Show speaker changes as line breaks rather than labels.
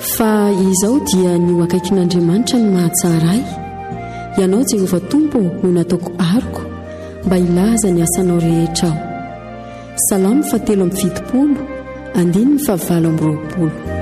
fa izao dia ny ho akaikin'Andriamanitra ny mahatsara ahy. Ianao Jehova Tompo no nataoko aroko mba hilaza ny asanao rehetra aho. Salamo 7:20 andiny 9:20.